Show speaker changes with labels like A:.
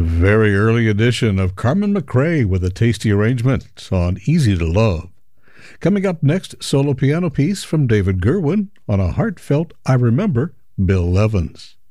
A: very early edition of Carmen McRae with a tasty arrangement on Easy to Love. Coming up next, solo piano piece from David Gerwin on a heartfelt I Remember Bill Evans.